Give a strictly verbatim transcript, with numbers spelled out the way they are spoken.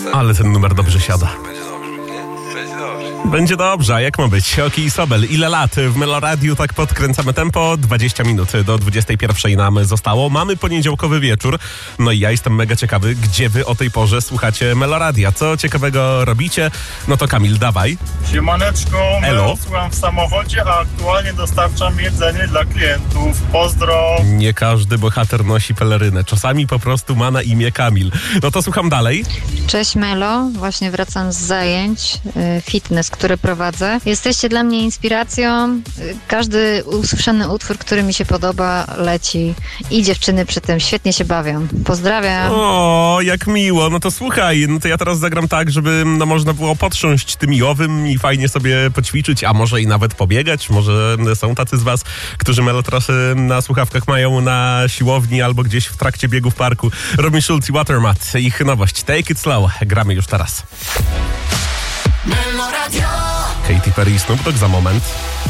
Ale ten numer dobrze siada. Będzie dobrze, nie? Będzie dobrze. Będzie dobrze, a jak ma być? Oki i Sobel, ile lat w Meloradiu tak podkręcamy tempo? dwadzieścia minut do dwudziestej pierwszej nam zostało. Mamy poniedziałkowy wieczór, no i ja jestem mega ciekawy, gdzie wy o tej porze słuchacie Meloradia. Co ciekawego robicie? No to Kamil, dawaj. Siemaneczko, Elo. słucham w samochodzie, a aktualnie dostarczam jedzenie dla klientów. Pozdro! Nie każdy bohater nosi pelerynę. Czasami po prostu ma na imię Kamil. No to słucham dalej. Cześć Melo, właśnie wracam z zajęć y, fitness, które prowadzę. Jesteście dla mnie inspiracją. Y, Każdy usłyszany utwór, który mi się podoba, leci i dziewczyny przy tym świetnie się bawią. Pozdrawiam. O, jak miło. No to słuchaj, no to ja teraz zagram tak, żeby no, można było potrząść tym miłowym i fajnie sobie poćwiczyć, a może i nawet pobiegać. Może są tacy z was, którzy melotrasy na słuchawkach mają na siłowni albo gdzieś w trakcie biegu w parku. Robin Schulz i Watermat. Ich nowość Take It Slow. Gramy już teraz. Katy Perry i Snoop Dogg za moment.